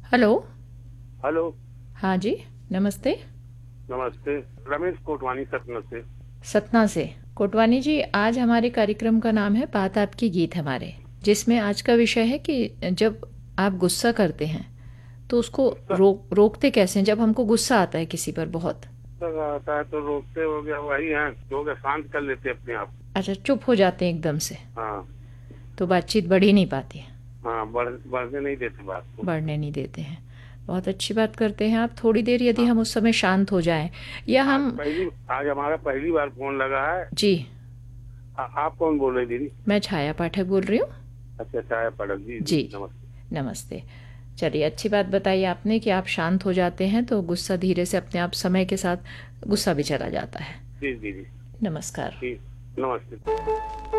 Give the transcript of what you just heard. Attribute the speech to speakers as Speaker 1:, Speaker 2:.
Speaker 1: Hello.
Speaker 2: Hello.
Speaker 1: हाँ जी, नमस्ते।
Speaker 2: नमस्ते। रमेश कोटवानी सतना से।
Speaker 1: सतना से। कोटवानी जी, आज हमारे कार्यक्रम का नाम है बात आपकी गीत हमारे, जिसमें आज का विषय है कि जब आप गुस्सा करते हैं तो उसको
Speaker 2: गुस्सा
Speaker 1: रोकते कैसे हैं, जब हमको गुस्सा आता है किसी पर बहुत।
Speaker 2: आता है तो रोकते हो गया वही है, हो गया शांत कर लेते अपने आप।
Speaker 1: अच्छा, चुप हो जाते हैं एकदम से,
Speaker 2: हाँ।
Speaker 1: तो बातचीत बढ़ ही नहीं पाती है।
Speaker 2: हाँ, बढ़ने नहीं देते बात को।
Speaker 1: बढ़ने नहीं देते हैं। बहुत अच्छी बात करते हैं आप। थोड़ी देर यदि
Speaker 2: हाँ।
Speaker 1: हम उस समय शांत हो जाएं, या हम।
Speaker 2: आज हमारा पहली बार फोन लगा है।
Speaker 1: जी।
Speaker 2: आप कौन बोल रहे दीदी?
Speaker 1: मैं छाया पाठक बोल रही हूँ।
Speaker 2: अच्छा, चाय पड़क जी
Speaker 1: जी
Speaker 2: जी,
Speaker 1: जी।
Speaker 2: नमस्ते।
Speaker 1: नमस्ते। चलिए, अच्छी बात बताई आपने कि आप शांत हो जाते हैं तो गुस्सा धीरे से अपने आप समय के साथ गुस्सा भी चला जाता है।
Speaker 2: जी जी जी।
Speaker 1: नमस्कार।
Speaker 2: जी, नमस्ते।